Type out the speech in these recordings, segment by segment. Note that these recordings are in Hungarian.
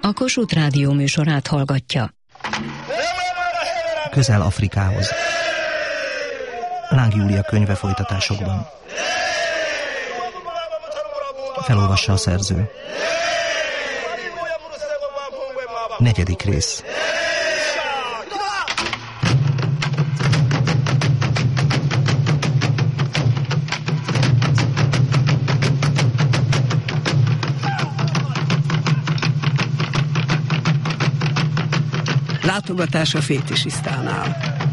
a Kossuth Rádió műsorát hallgatja. Közel Afrikához. Láng Júlia könyve folytatásokban. Felolvassa a szerző. 4. rész. Látogatás a fétisisztánál.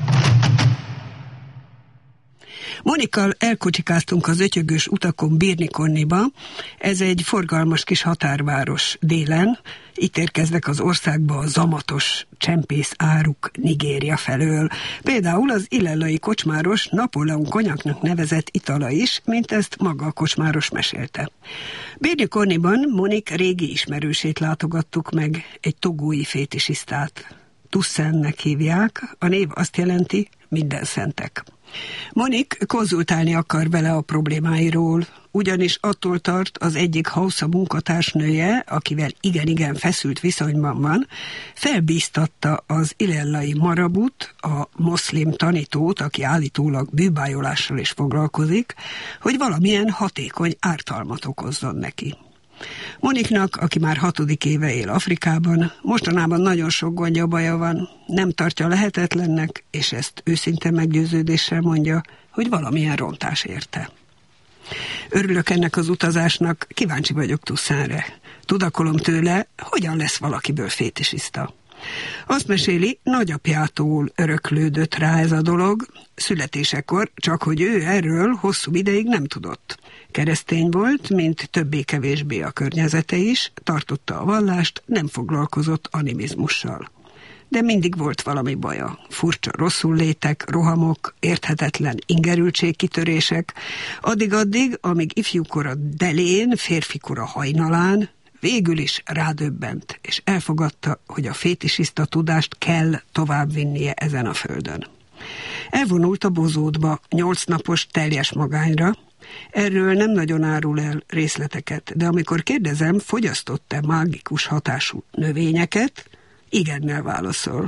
Monikkal elkocsikáztunk az ötyögös utakon Birnikonniba. Ez egy forgalmas kis határváros délen. Itt érkeznek az országba a zamatos csempész áruk Nigéria felől. Például az illellai kocsmáros Napóleon konyaknak nevezett itala is, mint ezt maga a kocsmáros mesélte. Birnikonniban Monik régi ismerősét látogattuk meg, egy togói fétisisztát. Tussennek hívják, a név azt jelenti minden szentek. Monik konzultálni akar vele a problémáiról, ugyanis attól tart, az egyik Hausa munkatársnője, akivel igen feszült viszonyban van, felbíztatta az illellai marabut, a moszlim tanítót, aki állítólag bűbájolással is foglalkozik, hogy valamilyen hatékony ártalmat okozzon neki. Moniknak, aki már 6. éve él Afrikában, mostanában nagyon sok gondja, baja van, nem tartja lehetetlennek, és ezt őszinte meggyőződéssel mondja, hogy valamilyen rontás érte. Örülök ennek az utazásnak, kíváncsi vagyok Tussenre. Tudakolom tőle, hogyan lesz valakiből fétisiszta. Azt meséli, nagyapjától öröklődött rá ez a dolog, születésekor, csak hogy ő erről hosszú ideig nem tudott. Keresztény volt, mint többé-kevésbé a környezete is, tartotta a vallást, nem foglalkozott animizmussal. De mindig volt valami baja. Furcsa rosszullétek, rohamok, érthetetlen ingerültségkitörések, addig, amíg ifjúkora delén, férfikora hajnalán, végül is rádöbbent, és elfogadta, hogy a fétisiszta tudást kell továbbvinnie ezen a földön. Elvonult a bozótba 8 napos teljes magányra. Erről nem nagyon árul el részleteket, de amikor kérdezem, fogyasztott-e mágikus hatású növényeket, igennel válaszol.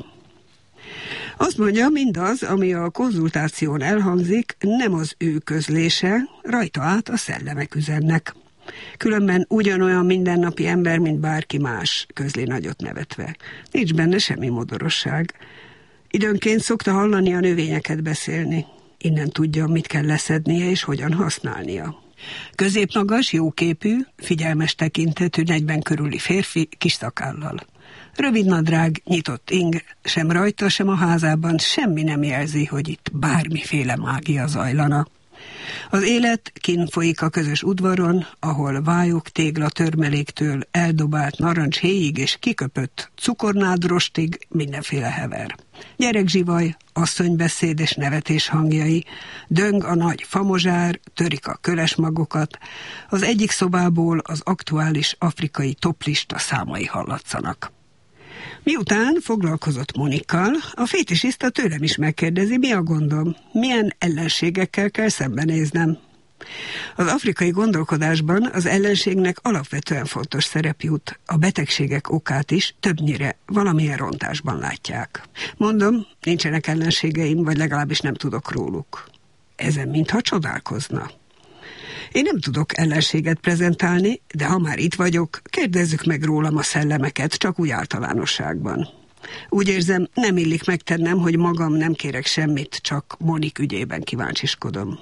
Azt mondja, mindaz, ami a konzultáción elhangzik, nem az ő közlése, rajta át a szellemek üzennek. Különben ugyanolyan mindennapi ember, mint bárki más, közli nagyot nevetve. Nincs benne semmi modorosság. Időnként szokta hallani a növényeket beszélni. Innen tudja, mit kell leszednie és hogyan használnia. Középmagas, jóképű, figyelmes tekintetű, 40 körüli férfi, kis szakállal. Rövid nadrág, nyitott ing, sem rajta, sem a házában semmi nem jelzi, hogy itt bármiféle mágia zajlana. Az élet kint folyik a közös udvaron, ahol vályok tégla törmeléktől eldobált narancshéjig és kiköpött cukornádrostig mindenféle hever. Gyerekzsivaj, asszonybeszéd és nevetés hangjai, döng a nagy famozsár, törik a köles magokat, az egyik szobából az aktuális afrikai toplista számai hallatszanak. Miután foglalkozott Monikkal, a fétisiszta tőlem is megkérdezi, mi a gondom, milyen ellenségekkel kell szembenéznem. Az afrikai gondolkodásban az ellenségnek alapvetően fontos szerep jut, a betegségek okát is többnyire valamilyen rontásban látják. Mondom, nincsenek ellenségeim, vagy legalábbis nem tudok róluk. Ezen mintha csodálkozna. Én nem tudok ellenséget prezentálni, de ha már itt vagyok, kérdezzük meg rólam a szellemeket, csak úgy általánosságban. Úgy érzem, nem illik megtennem, hogy magam nem kérek semmit, csak Monik ügyében kíváncsiskodom.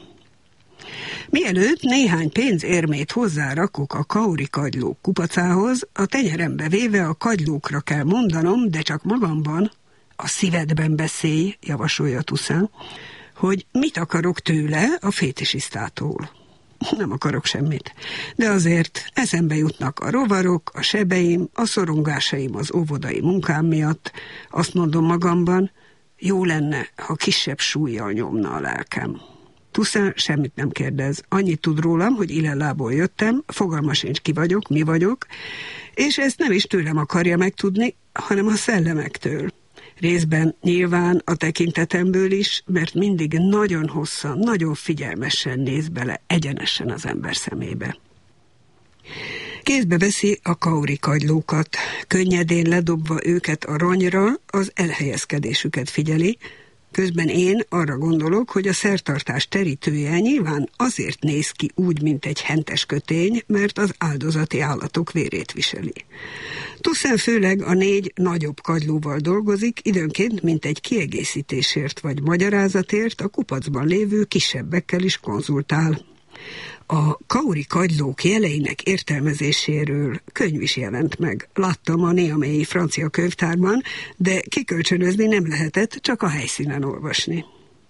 Mielőtt néhány pénzérmét hozzárakok a kauri kagylók kupacához, a tenyerembe véve a kagylókra kell mondanom, de csak magamban, a szívedben beszélj, javasolja Tussen, hogy mit akarok tőle, a fétisisztától. Nem akarok semmit, de azért eszembe jutnak a rovarok, a sebeim, a szorongásaim az óvodai munkám miatt. Azt mondom magamban, jó lenne, ha kisebb súllyal nyomna a lelkem. Tussen semmit nem kérdez, annyit tud rólam, hogy Ilellából jöttem, fogalma sincs ki vagyok, mi vagyok, és ezt nem is tőlem akarja megtudni, hanem a szellemektől. Részben nyilván a tekintetemből is, mert mindig nagyon hosszan, nagyon figyelmesen néz bele egyenesen az ember szemébe. Kézbe veszi a kaurikagylókat, könnyedén ledobva őket a ronyra, az elhelyezkedésüket figyeli, közben én arra gondolok, hogy a szertartás terítője nyilván azért néz ki úgy, mint egy hentes kötény, mert az áldozati állatok vérét viseli. Toussaint főleg a 4 nagyobb kagylóval dolgozik, időnként mint egy kiegészítésért vagy magyarázatért a kupacban lévő kisebbekkel is konzultál. A kaurikagylók jeleinek értelmezéséről könyv is jelent meg. Láttam a Niamey francia könyvtárban, de kikölcsönözni nem lehetett, csak a helyszínen olvasni.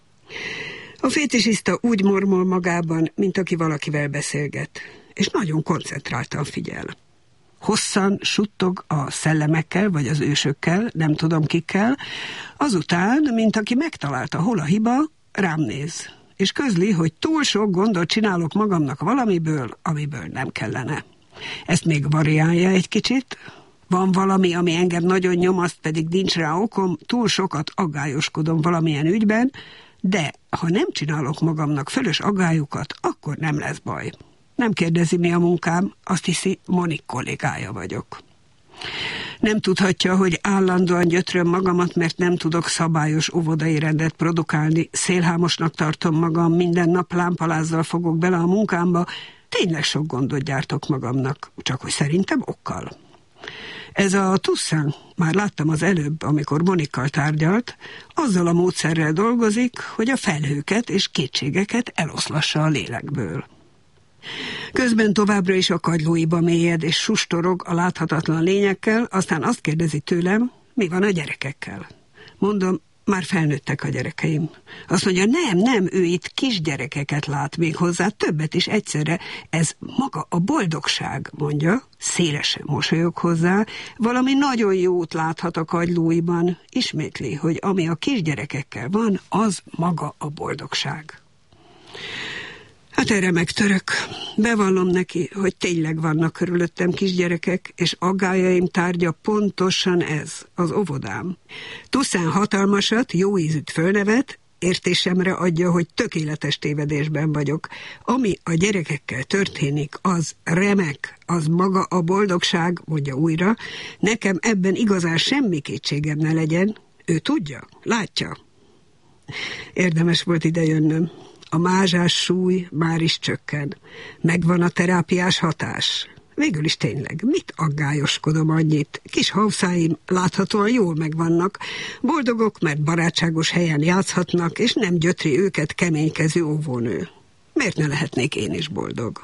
A fétisista úgy mormol magában, mint aki valakivel beszélget, és nagyon koncentráltan figyel. Hosszan suttog a szellemekkel, vagy az ősökkel, nem tudom kikkel, azután, mint aki megtalálta, hol a hiba, rám néz, és közli, hogy túl sok gondot csinálok magamnak valamiből, amiből nem kellene. Ezt még variálja egy kicsit. Van valami, ami engem nagyon nyomaszt, pedig nincs rá okom, túl sokat aggályoskodom valamilyen ügyben, de ha nem csinálok magamnak fölös aggályokat, akkor nem lesz baj. Nem kérdezi, mi a munkám, azt hiszi, Monik kollégája vagyok. Nem tudhatja, hogy állandóan gyötröm magamat, mert nem tudok szabályos óvodai rendet produkálni, szélhámosnak tartom magam, minden nap lámpalázzal fogok bele a munkámba, tényleg sok gondot gyártok magamnak, csak hogy szerintem okkal. Ez a Toussaint, már láttam az előbb, amikor Monikkal tárgyalt, azzal a módszerrel dolgozik, hogy a felhőket és kétségeket eloszlassa a lélekből. Közben továbbra is a kagylóiba mélyed és sustorog a láthatatlan lényekkel, aztán azt kérdezi tőlem, mi van a gyerekekkel. Mondom, már felnőttek a gyerekeim. Azt mondja, nem, ő itt kisgyerekeket lát még hozzá, többet is egyszerre. Ez maga a boldogság, mondja, szélesen mosolyog hozzá, valami nagyon jót láthat a kagylóiban. Ismétli, hogy ami a kisgyerekekkel van, az maga a boldogság. Hát erre megtörök. Bevallom neki, hogy tényleg vannak körülöttem kisgyerekek, és aggályaim tárgya pontosan ez, az óvodám. Toussaint hatalmasat, jó ízűt fölnevet, értésemre adja, hogy tökéletes tévedésben vagyok. Ami a gyerekekkel történik, az remek, az maga a boldogság, mondja újra. Nekem ebben igazán semmi kétségem ne legyen. Ő tudja, látja. Érdemes volt idejönnöm. A mázsás súly már is csökken. Megvan a terápiás hatás. Végül is tényleg, mit aggályoskodom annyit? Kis hauszáim láthatóan jól megvannak. Boldogok, mert barátságos helyen játszhatnak, és nem gyötri őket keménykező óvónő. Miért ne lehetnék én is boldog?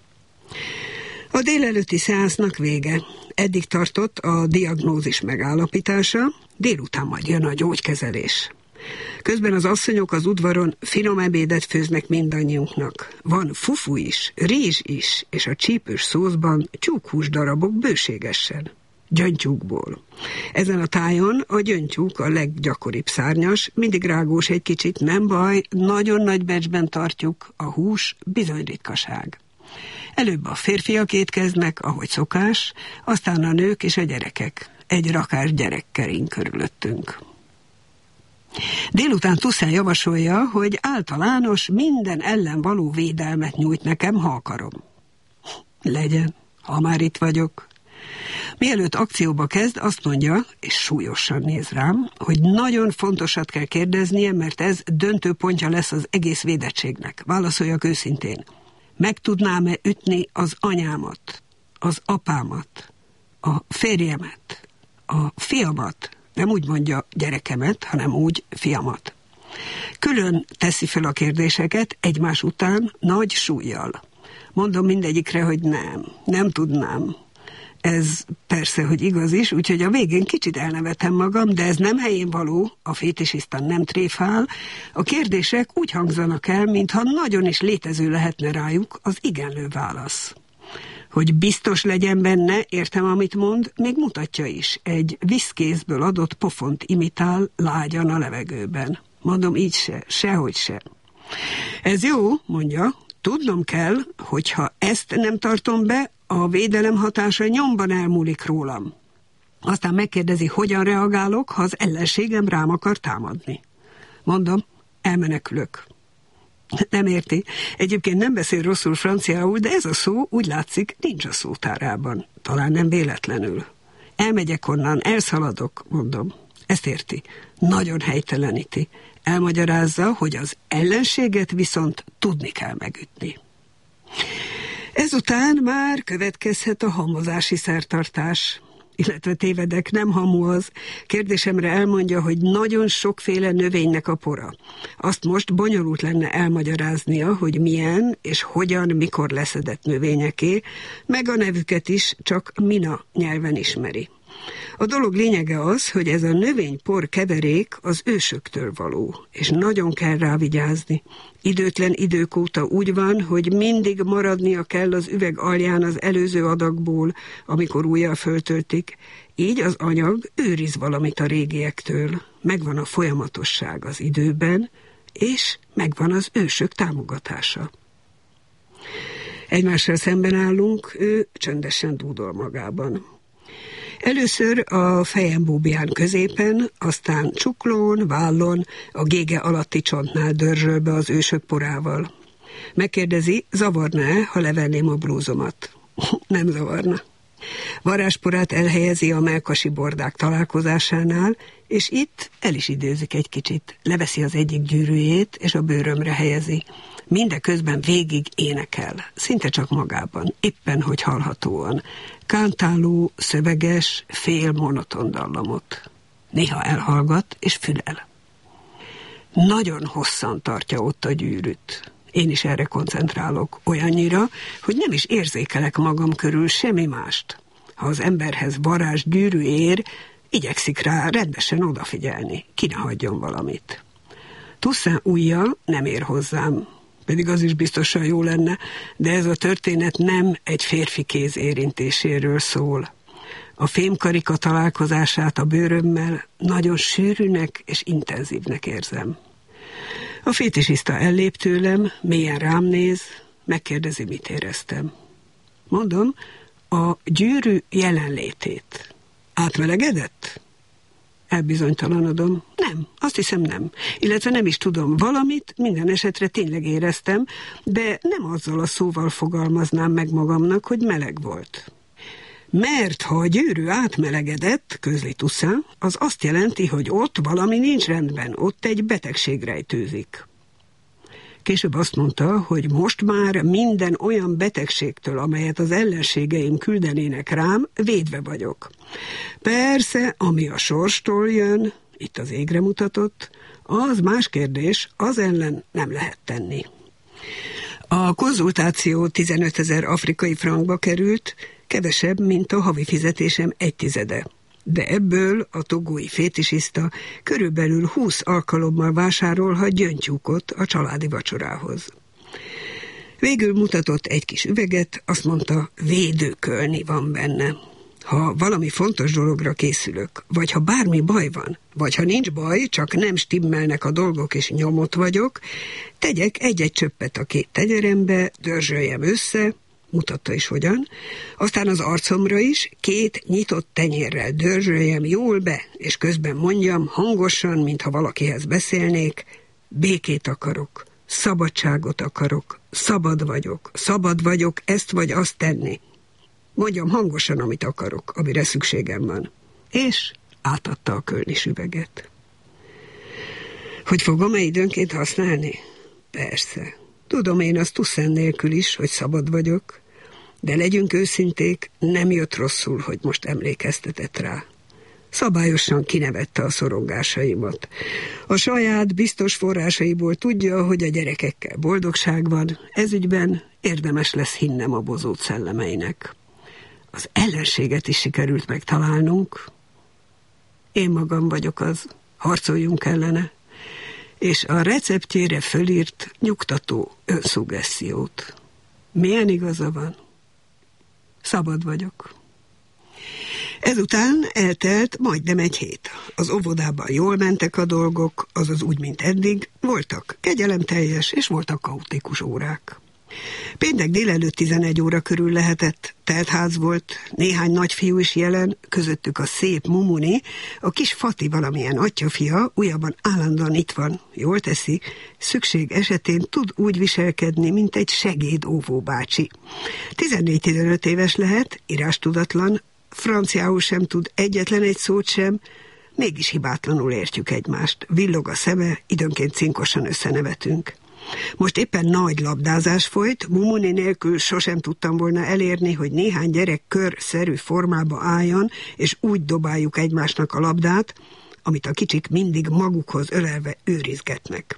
A délelőtti szeánsznak vége. Eddig tartott a diagnózis megállapítása, délután majd jön a gyógykezelés. Közben az asszonyok az udvaron finom ebédet főznek mindannyiunknak. Van fufu is, rizs is, és a csípős szószban tyúkhús darabok bőségesen. Gyöngytyúkból. Ezen a tájon a gyöngytyúk a leggyakoribb szárnyas, mindig rágós egy kicsit, nem baj, nagyon nagy becsben tartjuk, a hús bizony ritkaság. Előbb a férfiak étkeznek, ahogy szokás, aztán a nők és a gyerekek. Egy rakás gyerek kering körülöttünk. Délután Toussaint javasolja, hogy általános, minden ellen való védelmet nyújt nekem, ha akarom. Legyen, ha már itt vagyok. Mielőtt akcióba kezd, azt mondja, és súlyosan néz rám, hogy nagyon fontosat kell kérdeznie, mert ez döntő pontja lesz az egész védettségnek. Válaszoljak őszintén. Meg tudnám-e ütni az anyámat, az apámat, a férjemet, a fiamat, nem úgy mondja gyerekemet, hanem úgy fiamat. Külön teszi fel a kérdéseket egymás után nagy súllyal. Mondom mindegyikre, hogy nem tudnám. Ez persze, hogy igaz is, úgyhogy a végén kicsit elnevetem magam, de ez nem helyén való, a fétisista nem tréfál. A kérdések úgy hangzanak el, mintha nagyon is létező lehetne rájuk az igenlő válasz. Hogy biztos legyen benne, értem, amit mond, még mutatja is. Egy viszkézből adott pofont imitál lágyan a levegőben. Mondom, így sehogy se. Ez jó, mondja, tudnom kell, hogyha ezt nem tartom be, a védelem hatása nyomban elmúlik rólam. Aztán megkérdezi, hogyan reagálok, ha az ellenségem rám akar támadni. Mondom, elmenekülök. Nem érti. Egyébként nem beszél rosszul franciául, de ez a szó úgy látszik nincs a szótárában. Talán nem véletlenül. Elmegyek onnan, elszaladok, mondom. Ezt érti. Nagyon helyteleníti. Elmagyarázza, hogy az ellenséget viszont tudni kell megütni. Ezután már következhet a hamozási szertartás. Illetve tévedek, nem hamu az. Kérdésemre elmondja, hogy nagyon sokféle növénynek a pora. Azt most bonyolult lenne elmagyaráznia, hogy milyen és hogyan, mikor leszedett növényeké, meg a nevüket is csak mina nyelven ismeri. A dolog lényege az, hogy ez a növénypor keverék az ősöktől való, és nagyon kell rá vigyázni. Időtlen idők óta úgy van, hogy mindig maradnia kell az üveg alján az előző adagból, amikor újjal föltöltik. Így az anyag őriz valamit a régiektől. Megvan a folyamatosság az időben, és megvan az ősök támogatása. Egymással szemben állunk, ő csöndesen dúdol magában. Először a fejem búbján középen, aztán csuklón, vállon, a gége alatti csontnál dörzsöl be az ősök porával. Megkérdezi, zavarna-e, ha levenném a blúzomat? Nem zavarna. Varázsporát elhelyezi a mellkasi bordák találkozásánál, és itt el is időzik egy kicsit. Leveszi az egyik gyűrűjét, és a bőrömre helyezi. Mindeközben végig énekel, szinte csak magában, éppen hogy hallhatóan. Kántáló, szöveges, fél monoton dallamot. Néha elhallgat, és fülel. Nagyon hosszan tartja ott a gyűrűt. Én is erre koncentrálok, olyannyira, hogy nem is érzékelek magam körül semmi mást. Ha az emberhez varázs gyűrű ér, igyekszik rá rendesen odafigyelni, ki ne hagyjon valamit. Toussaint ujja nem ér hozzám, pedig az is biztosan jó lenne, de ez a történet nem egy férfi kéz érintéséről szól. A fémkarika találkozását a bőrömmel nagyon sűrűnek és intenzívnek érzem. A fétisista ellép tőlem, mélyen rám néz, megkérdezi, mit éreztem. Mondom, a gyűrű jelenlétét. Átmelegedett? Elbizonytalanodom. Nem, azt hiszem nem. Illetve nem is tudom, valamit minden esetre tényleg éreztem, de nem azzal a szóval fogalmaznám meg magamnak, hogy meleg volt. Mert ha a gyűrű átmelegedett, közli Toussaint, az azt jelenti, hogy ott valami nincs rendben, ott egy betegség rejtőzik. Később azt mondta, hogy most már minden olyan betegségtől, amelyet az ellenségeim küldenének rám, védve vagyok. Persze, ami a sorstól jön, itt az égre mutatott, az más kérdés, az ellen nem lehet tenni. A konzultáció 15 000 afrikai frankba került, kevesebb, mint a havi fizetésem 1/10. De ebből a togói fétisista körülbelül 20 alkalommal vásárolhat gyöngytyúkot a családi vacsorához. Végül mutatott egy kis üveget, azt mondta, védőkölni van benne. Ha valami fontos dologra készülök, vagy ha bármi baj van, vagy ha nincs baj, csak nem stimmelnek a dolgok és nyomott vagyok, tegyek egy-egy csöppet a 2 tenyerembe, dörzsöljem össze, mutatta is hogyan, aztán az arcomra is 2 nyitott tenyérrel dörzsöljem jól be, és közben mondjam hangosan, mintha valakihez beszélnék, békét akarok, szabadságot akarok, szabad vagyok ezt vagy azt tenni. Mondjam hangosan, amit akarok, amire szükségem van. És átadta a kölnis üveget. Hogy fogom-e időnként használni? Persze. Tudom én azt Toussaint nélkül is, hogy szabad vagyok, de legyünk őszinték, nem jött rosszul, hogy most emlékeztetett rá. Szabályosan kinevette a szorongásaimat. A saját biztos forrásaiból tudja, hogy a gyerekekkel boldogság van, ezügyben érdemes lesz hinnem a bozót szellemeinek. Az ellenséget is sikerült megtalálnunk. Én magam vagyok az, harcoljunk ellene, és a receptjére fölírt nyugtató önszugessziót. Milyen igaza van? Szabad vagyok. Ezután eltelt majdnem 1 hét. Az óvodában jól mentek a dolgok, azaz úgy, mint eddig, voltak kegyelemteljes és voltak kaotikus órák. Péntek délelőtt 11 óra körül lehetett, teltház volt, néhány nagyfiú is jelen, közöttük a szép Mumuni, a kis Fati valamilyen atyafia, újabban állandóan itt van, jól teszi, szükség esetén tud úgy viselkedni, mint egy segédóvó bácsi. 14-15 éves lehet, írástudatlan, franciául sem tud egyetlen egy szót sem, mégis hibátlanul értjük egymást. Villog a szeme, időnként cinkosan összenevetünk. Most éppen nagy labdázás folyt, Mumuni nélkül sosem tudtam volna elérni, hogy néhány gyerek körszerű formába álljon, és úgy dobáljuk egymásnak a labdát, amit a kicsik mindig magukhoz ölelve őrizgetnek.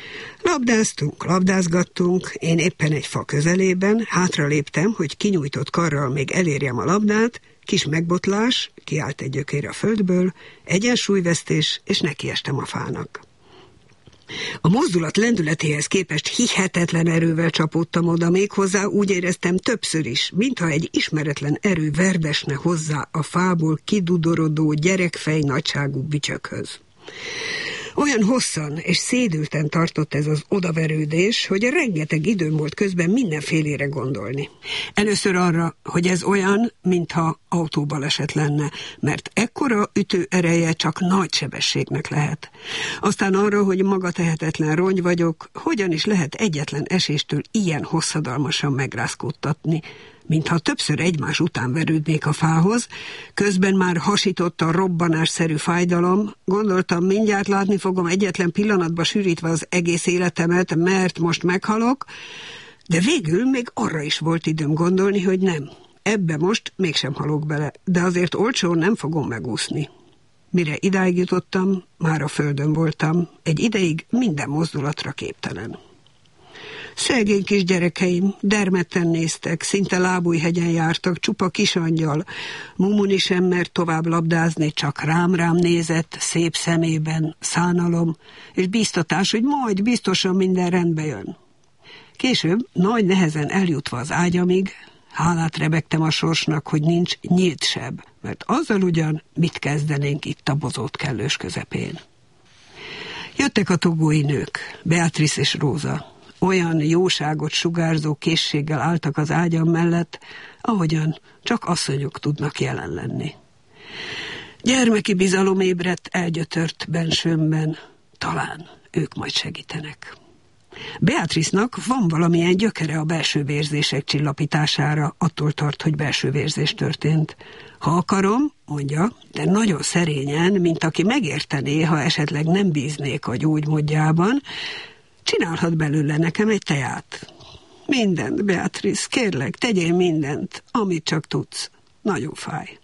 Labdázgattunk, én éppen egy fa közelében, hátraléptem, hogy kinyújtott karral még elérjem a labdát, kis megbotlás, kiállt egy gyökér a földből, egyensúlyvesztés, és nekiestem a fának. A mozdulat lendületéhez képest hihetetlen erővel csapódtam oda, méghozzá úgy éreztem többször is, mintha egy ismeretlen erő verdesne hozzá a fából kidudorodó gyerekfej nagyságú bütyökhöz. Olyan hosszan és szédülten tartott ez az odaverődés, hogy a rengeteg időm volt közben mindenfélére gondolni. Először arra, hogy ez olyan, mintha autóbaleset lenne, mert ekkora ütő ereje csak nagy sebességnek lehet. Aztán arra, hogy magatehetetlen rongy vagyok, hogyan is lehet egyetlen eséstől ilyen hosszadalmasan megrázkódtatni, mintha többször egymás után verődnék a fához, közben már hasított a robbanásszerű fájdalom, gondoltam, mindjárt látni fogom egyetlen pillanatba sűrítve az egész életemet, mert most meghalok, de végül még arra is volt időm gondolni, hogy nem, ebbe most mégsem halok bele, de azért olcsón nem fogom megúszni. Mire idáig jutottam, már a földön voltam, egy ideig minden mozdulatra képtelen. Szegény kis gyerekeim dermedten néztek, szinte lábújhegyen jártak, csupa kisangyal. Mumuni sem mert tovább labdázni, csak rám nézett, szép szemében, szánalom, és bíztatás, hogy majd biztosan minden rendbe jön. Később, nagy nehezen eljutva az ágyamig, hálát rebegtem a sorsnak, hogy nincs nyílt seb, mert azzal ugyan mit kezdenénk itt a bozót kellős közepén. Jöttek a togói nők, Beatrice és Róza. Olyan jóságot sugárzó készséggel álltak az ágyam mellett, ahogyan csak asszonyok tudnak jelen lenni. Gyermeki bizalom ébredt elgyötört bensőmben, talán ők majd segítenek. Beatrice-nak van valamilyen gyökere a belső vérzések csillapítására, attól tart, hogy belső vérzés történt. Ha akarom, mondja, de nagyon szerényen, mint aki megértené, ha esetleg nem bíznék a gyógymódjában, csinálhat belőle nekem egy teát. Mindent, Beatrice, kérlek, tegyél mindent, amit csak tudsz. Nagyon fáj.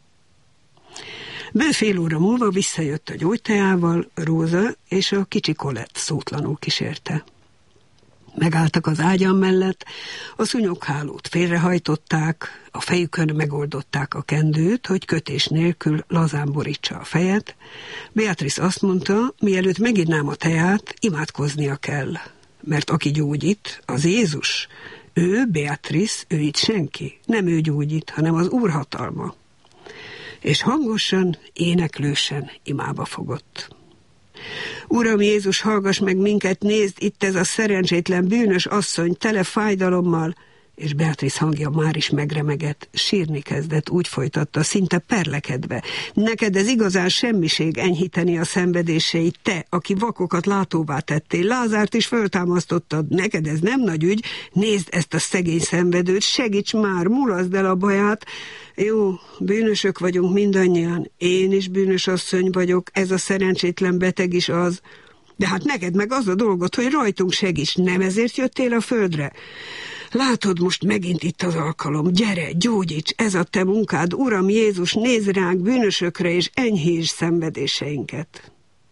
Bő fél óra múlva visszajött a gyógyteával, Róza és a kicsi Colette szótlanul kísérte. Megálltak az ágyam mellett, a szúnyoghálót félrehajtották, a fejükön megoldották a kendőt, hogy kötés nélkül lazán borítsa a fejet. Beatrice azt mondta, mielőtt meginnám a teát, imádkoznia kell, mert aki gyógyít, az Jézus. Ő, Beatrice, ő itt senki, nem ő gyógyít, hanem az Úr hatalma. És hangosan, éneklősen imába fogott. Uram Jézus, hallgass meg minket, nézd, itt ez a szerencsétlen bűnös asszony tele fájdalommal, és Beatrice hangja már is megremegett, sírni kezdett, úgy folytatta, szinte perlekedve. Neked ez igazán semmiség enyhíteni a szenvedéseit, te, aki vakokat látóvá tettél, Lázárt is föltámasztottad, neked ez nem nagy ügy, nézd ezt a szegény szenvedőt, segíts már, mulaszd el a baját. Jó, bűnösök vagyunk mindannyian, én is bűnös asszony vagyok, ez a szerencsétlen beteg is az, de hát neked meg az a dolgod, hogy rajtunk segíts, nem ezért jöttél a földre? Látod, most megint itt az alkalom, gyere, gyógyíts, ez a te munkád, Uram Jézus, nézz ránk bűnösökre, és enyhíts szenvedéseinket.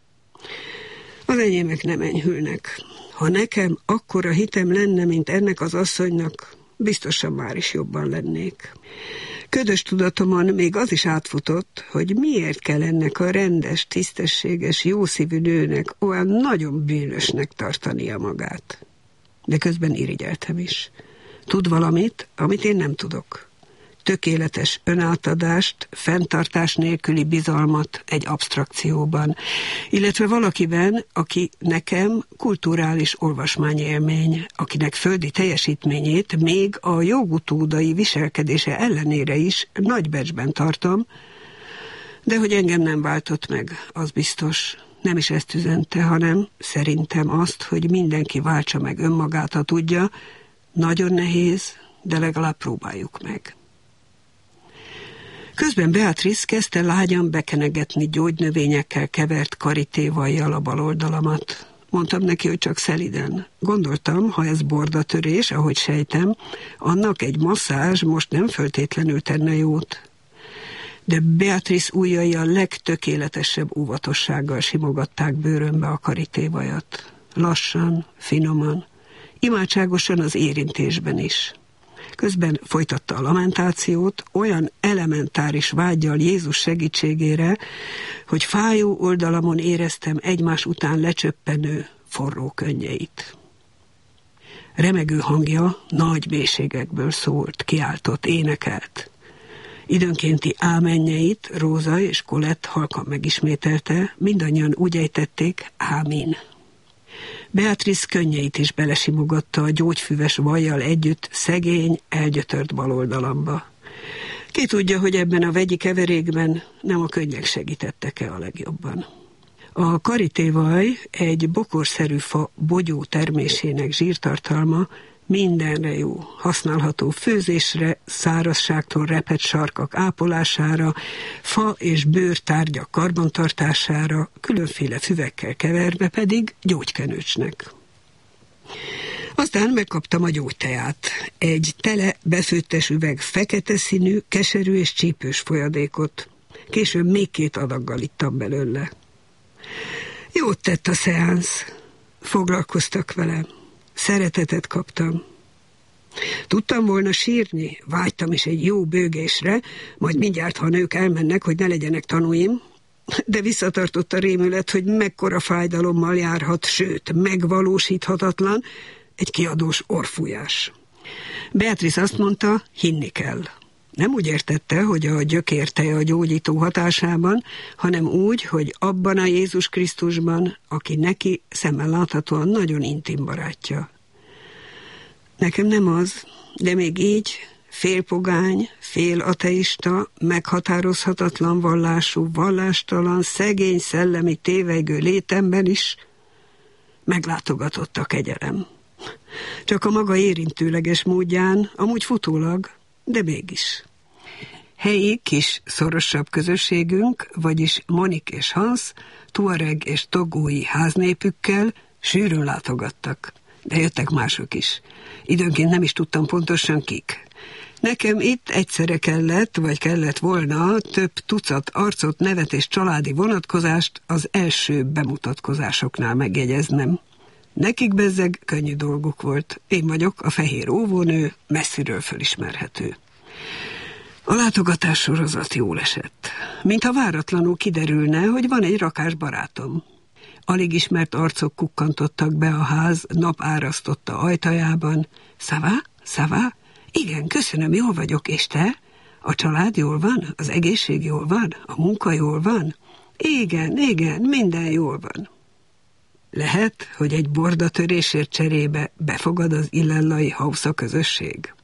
Az enyémek nem enyhülnek. Ha nekem akkora hitem lenne, mint ennek az asszonynak, biztosan már is jobban lennék. Ködös tudatomon még az is átfutott, hogy miért kell ennek a rendes, tisztességes, jószívű nőnek olyan nagyon bűnösnek tartania magát. De közben irigyeltem is. Tud valamit, amit én nem tudok. tökéletes önátadást, fenntartás nélküli bizalmat egy absztrakcióban, illetve valakiben, aki nekem kulturális olvasmányélmény, akinek földi teljesítményét még a jogutódai viselkedése ellenére is nagy becsben tartom, de hogy engem nem váltott meg, az biztos. Nem is ezt üzente, hanem szerintem azt, hogy mindenki váltsa meg önmagát, ha tudja, nagyon nehéz, de legalább próbáljuk meg. Közben Beatrice kezdte lágyan bekenegetni gyógynövényekkel kevert karitévajjal a bal oldalamat. Mondtam neki, hogy csak szeliden. Gondoltam, ha ez bordatörés, ahogy sejtem, annak egy masszázs most nem föltétlenül tenne jót. De Beatrice ujjai a legtökéletesebb óvatossággal simogatták bőrömbe a karitévajat. Lassan, finoman, imádságosan az érintésben is. Közben folytatta a lamentációt olyan elementáris vággyal Jézus segítségére, hogy fájó oldalamon éreztem egymás után lecsöppenő forró könnyeit. Remegő hangja nagy mélységekből szólt, kiáltott, énekelt. Időnkénti ámenjeit Róza és Colette halkan megismételte, mindannyian úgy ejtették, ámin. Beatrice könnyeit is belesimogatta a gyógyfüves vajjal együtt szegény, elgyötört baloldalamba. Ki tudja, hogy ebben a vegyi keverékben nem a könnyek segítettek-e a legjobban. A karitévaj egy bokorszerű fa bogyó termésének zsírtartalma mindenre jó, használható főzésre, szárazságtól repett sarkak ápolására, fa és bőrtárgyak karbantartására, különféle füvekkel keverve pedig gyógykenőcsnek. Aztán megkaptam a gyógyteját, egy tele befőttes üveg fekete színű, keserű és csípős folyadékot. Később még 2 adaggal ittam belőle. Jót tett a szeánsz, foglalkoztak velem. Szeretetet kaptam. Tudtam volna sírni, vágytam is egy jó bőgésre, majd mindjárt, ha a nők elmennek, hogy ne legyenek tanúim, de visszatartott a rémület, hogy mekkora fájdalommal járhat, sőt, megvalósíthatatlan egy kiadós orrfújás. Beatrice azt mondta, hinni kell. Nem úgy értette, hogy a gyökérteje a gyógyító hatásában, hanem úgy, hogy abban a Jézus Krisztusban, aki neki szemmel láthatóan nagyon intim barátja. Nekem nem az, de még így félpogány, fél ateista, meghatározhatatlan vallású, vallástalan, szegény, szellemi tévejgő létemben is meglátogatott a kegyelem. Csak a maga érintőleges módján, amúgy futólag, de mégis. Helyi kis szorosabb közösségünk, vagyis Monik és Hans, tuareg és togói háznépükkel sűrűn látogattak, de jöttek mások is. Időnként nem is tudtam pontosan kik. Nekem itt egyszerre kellett volna több tucat arcot, nevet és családi vonatkozást az első bemutatkozásoknál megjegyeznem. Nekik bezzeg könnyű dolguk volt. Én vagyok a fehér óvónő, messziről fölismerhető. A látogatás sorozat jól esett. Mintha váratlanul kiderülne, hogy van egy rakás barátom. Alig ismert arcok kukkantottak be a ház nap árasztotta ajtajában. Szavá? Igen, köszönöm, jól vagyok, és te? A család jól van? Az egészség jól van? A munka jól van? Igen, minden jól van. Lehet, hogy egy bordatörésért cserébe befogad az illellai Hausza közösség?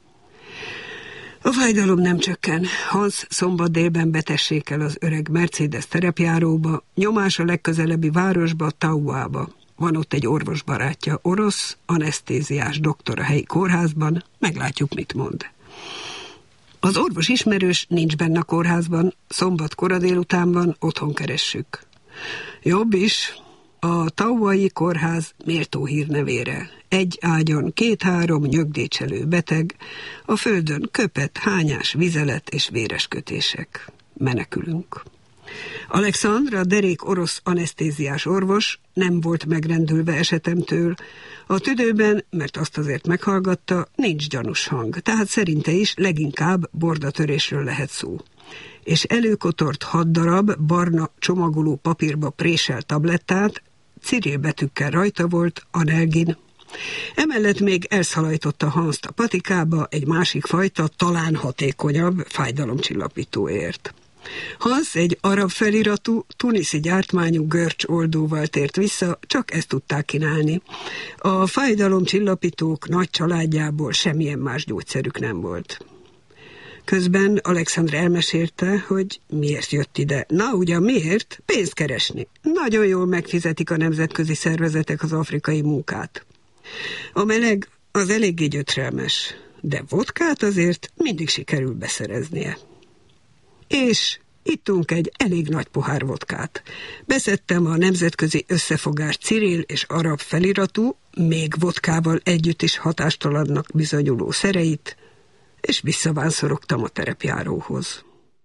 A fájdalom nem csökken. Hans szombat délben betessék el az öreg Mercedes terepjáróba, nyomás a legközelebbi városba, Tauába. Van ott egy orvos barátja, orosz, anesztéziás doktor a helyi kórházban, meglátjuk, mit mond. Az orvos ismerős nincs benne a kórházban, szombat kora délutánban otthon keressük. Jobb is, a Tauai kórház méltó hírnevére. Egy ágyon 2-3 nyögdécselő beteg, a földön köpet, hányás, vizelet és véres kötések. Menekülünk. Alexandra, derék orosz anesztéziás orvos nem volt megrendülve esetemtől. A tüdőben, mert azt azért meghallgatta, nincs gyanús hang, tehát szerinte is leginkább bordatörésről lehet szó. És előkotort 6 darab barna csomagoló papírba préselt tablettát, Cirill betűkkel rajta volt, Analgin. Emellett még elszalajtotta Hanst a patikába egy másik fajta, talán hatékonyabb fájdalomcsillapítóért. Hans egy arab feliratú, tuniszi gyártmányú görcsoldóval tért vissza, csak ezt tudták kínálni. A fájdalomcsillapítók nagy családjából semmilyen más gyógyszerük nem volt. Közben Alexandra elmesélte, hogy miért jött ide. Na ugyan miért? Pénzt keresni. Nagyon jól megfizetik a nemzetközi szervezetek az afrikai munkát. A meleg az eléggé gyötrelmes, de vodkát azért mindig sikerül beszereznie. És ittunk egy elég nagy pohár vodkát. Beszedtem a nemzetközi összefogás Cyril és arab feliratú, még vodkával együtt is hatástalannak bizonyuló szereit, és visszavánszorogtam a terepjáróhoz.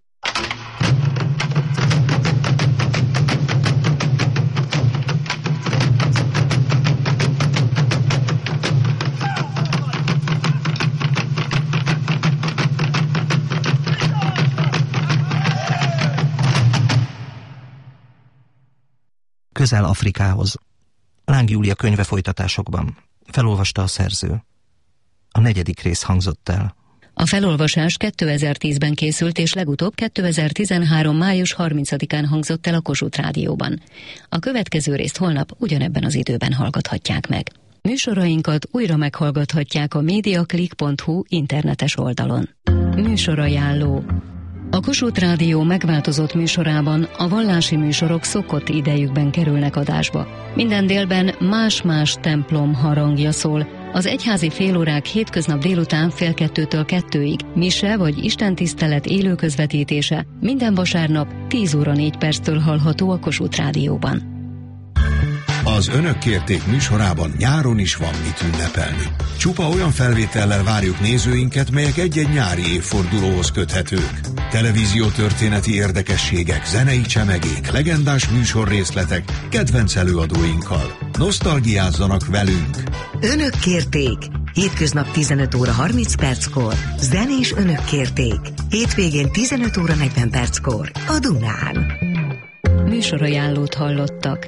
Közel Afrikához. Láng Júlia könyve folytatásokban. Felolvasta a szerző. A 4. rész hangzott el. A felolvasás 2010-ben készült, és legutóbb 2013. május 30-án hangzott el a Kossuth Rádióban. A következő részt holnap ugyanebben az időben hallgathatják meg. Műsorainkat újra meghallgathatják a mediaclick.hu internetes oldalon. Műsorajánló. A Kossuth Rádió megváltozott műsorában a vallási műsorok szokott idejükben kerülnek adásba. Minden délben más-más templom harangja szól. Az egyházi félórák hétköznap délután 1:30-től 2-ig, mise vagy istentisztelet élő közvetítése minden vasárnap 10 óra 4 perctől hallható a Kossuth Rádióban. Az Önök kérték műsorában nyáron is van mit ünnepelni. Csupa olyan felvétellel várjuk nézőinket, melyek egy-egy nyári évfordulóhoz köthetők. Televíziótörténeti érdekességek, zenei csemegék, legendás műsorrészletek, kedvenc előadóinkkal. Nosztalgiázzanak velünk! Önök kérték! Hétköznap 15 óra 30 perckor. Zenés Önök kérték! Hétvégén 15 óra 40 perckor. A Dunán. Műsorajánlót hallottak.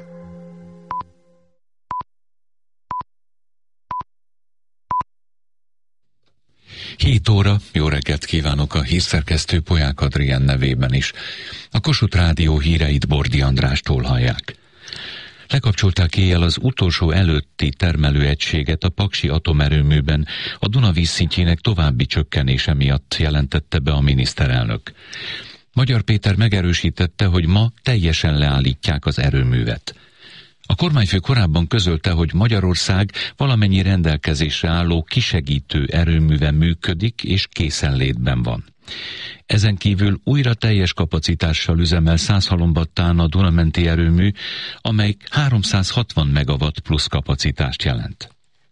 Hét óra, jó reggelt kívánok a hírszerkesztő Polyák Adrien nevében is. A Kossuth Rádió híreit Bordi Andrástól hallják. Lekapcsolták éjjel az utolsó előtti termelőegységet a paksi atomerőműben a Duna vízszintjének további csökkenése miatt, jelentette be a miniszterelnök. Magyar Péter megerősítette, hogy ma teljesen leállítják az erőművet. A kormányfő korábban közölte, hogy Magyarország valamennyi rendelkezésre álló kisegítő erőműve működik és készenlétben van. Ezen kívül újra teljes kapacitással üzemel Százhalombattán a Dunamenti erőmű, amely 360 megawatt plusz kapacitást jelent.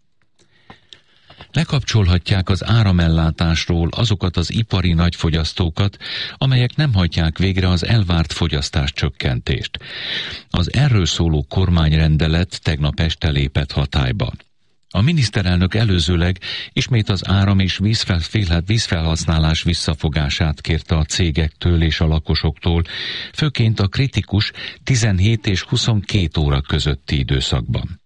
Lekapcsolhatják az áramellátásról azokat az ipari nagyfogyasztókat, amelyek nem hajtják végre az elvárt fogyasztás csökkentést. Az erről szóló kormányrendelet tegnap este lépett hatályba. A miniszterelnök előzőleg ismét az áram és vízfelhasználás visszafogását kérte a cégektől és a lakosoktól, főként a kritikus 17 és 22 óra közötti időszakban.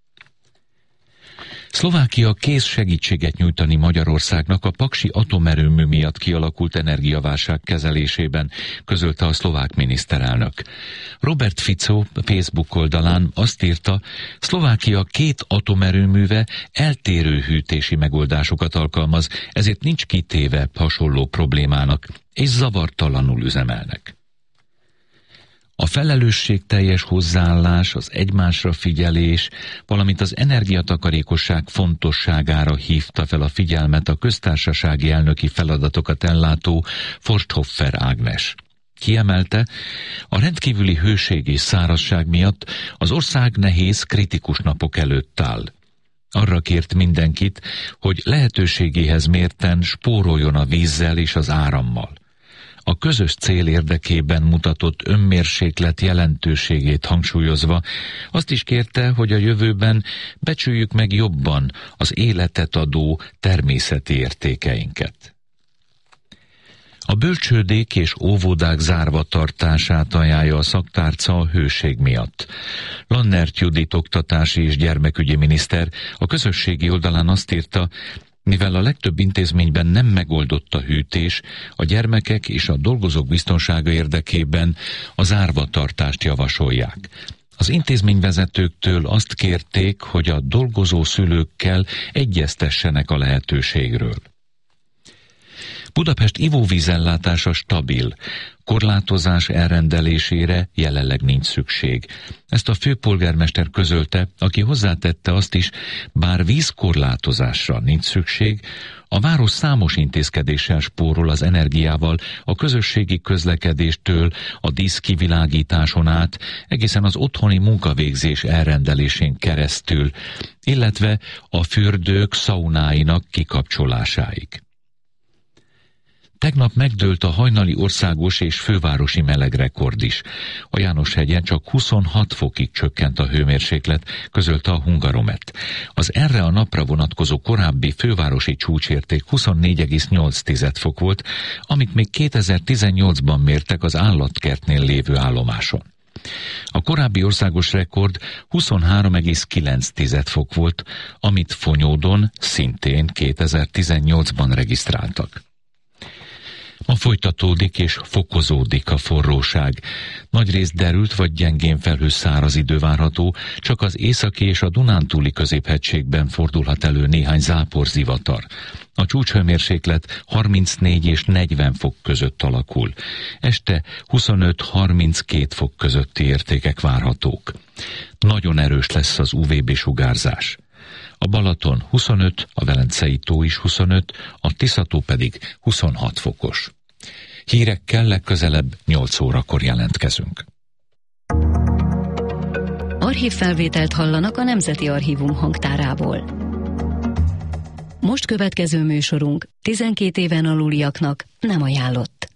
Szlovákia kész segítséget nyújtani Magyarországnak a paksi atomerőmű miatt kialakult energiaválság kezelésében, közölte a szlovák miniszterelnök. Robert Fico Facebook oldalán azt írta, Szlovákia 2 atomerőműve eltérő hűtési megoldásokat alkalmaz, ezért nincs kitéve hasonló problémának, és zavartalanul üzemelnek. A felelősségteljes hozzáállás, az egymásra figyelés, valamint az energiatakarékosság fontosságára hívta fel a figyelmet a köztársasági elnöki feladatokat ellátó Forsthoffer Ágnes. Kiemelte, a rendkívüli hőség és szárazság miatt az ország nehéz, kritikus napok előtt áll. Arra kért mindenkit, hogy lehetőségéhez mérten spóroljon a vízzel és az árammal. A közös cél érdekében mutatott önmérséklet jelentőségét hangsúlyozva azt is kérte, hogy a jövőben becsüljük meg jobban az életet adó természeti értékeinket. A bölcsődék és óvodák zárva tartását ajánlja a szaktárca a hőség miatt. Lannert Judit oktatási és gyermekügyi miniszter a közösségi oldalán azt írta, mivel a legtöbb intézményben nem megoldott a hűtés, a gyermekek és a dolgozók biztonsága érdekében a zárvatartást javasolják. Az intézményvezetőktől azt kérték, hogy a dolgozó szülőkkel egyeztessenek a lehetőségről. Budapest ivóvízellátása stabil, korlátozás elrendelésére jelenleg nincs szükség. Ezt a főpolgármester közölte, aki hozzátette azt is, bár vízkorlátozásra nincs szükség, a város számos intézkedéssel spórol az energiával, a közösségi közlekedéstől, a díszkivilágításon át, egészen az otthoni munkavégzés elrendelésén keresztül, illetve a fürdők szaunáinak kikapcsolásáig. Tegnap megdőlt a hajnali országos és fővárosi melegrekord is. A Jánoshegyen csak 26 fokig csökkent a hőmérséklet, közölte a Hungaromet. Az erre a napra vonatkozó korábbi fővárosi csúcsérték 24,8 fok volt, amit még 2018-ban mértek az állatkertnél lévő állomáson. A korábbi országos rekord 23,9 fok volt, amit Fonyódon szintén 2018-ban regisztráltak. Ma folytatódik és fokozódik a forróság. Nagyrészt derült vagy gyengén felhős száraz idő várható, csak az északi és a Dunántúli középhegységben fordulhat elő néhány záporzivatar. A csúcshőmérséklet 34 és 40 fok között alakul. Este 25-32 fok közötti értékek várhatók. Nagyon erős lesz az UVB-sugárzás. A Balaton 25, a Velencei tó is 25, a Tisza-tó pedig 26 fokos. Hírekkel legközelebb 8 órakor jelentkezünk. Archívfelvételt hallanak a Nemzeti Archívum hangtárából. Most következő műsorunk 12 éven aluliaknak nem ajánlott.